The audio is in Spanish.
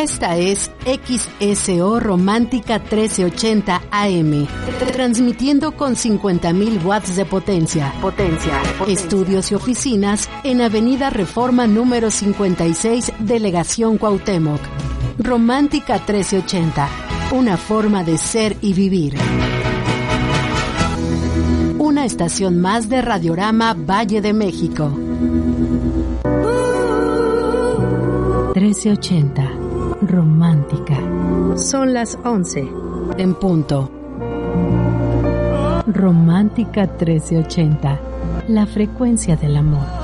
Esta es XSO Romántica 1380 AM, transmitiendo con 50.000 watts de potencia. Estudios y oficinas en Avenida Reforma número 56, Delegación Cuauhtémoc. Romántica 1380, una forma de ser y vivir. Una estación más de Radiorama Valle de México. 1380, romántica. Son las 11 en punto. Romántica 1380, la frecuencia del amor.